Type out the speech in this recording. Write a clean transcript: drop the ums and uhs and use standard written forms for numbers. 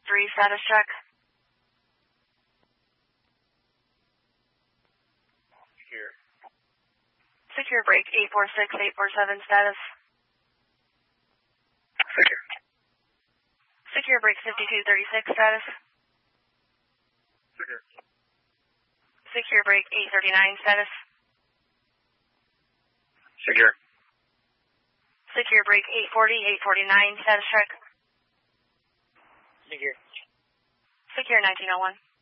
3 status check. Secure. Secure break 846-847 status. Secure. Secure break 5236 status. Secure. Secure break 839 status. Secure. Secure break 840-849 status check. Secure. Secure 1901.